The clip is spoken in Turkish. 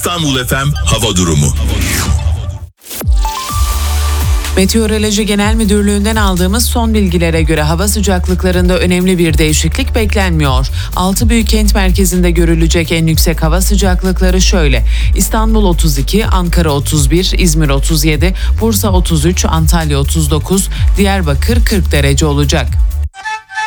İstanbul FM hava durumu. Meteoroloji Genel Müdürlüğü'nden aldığımız son bilgilere göre hava sıcaklıklarında önemli bir değişiklik beklenmiyor. 6 büyük kent merkezinde görülecek en yüksek hava sıcaklıkları şöyle: İstanbul 32, Ankara 31, İzmir 37, Bursa 33, Antalya 39, Diyarbakır 40 derece olacak.